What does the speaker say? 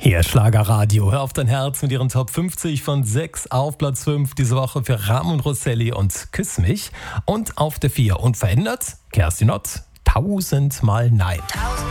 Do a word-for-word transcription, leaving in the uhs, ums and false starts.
Hier Schlagerradio. Hör auf dein Herz mit ihren Top fünfzig von sechs auf Platz fünf diese Woche für Ramon Rosselli und Küss mich. Und auf der vier unverändert Kerstin Ott, tausendmal Nein.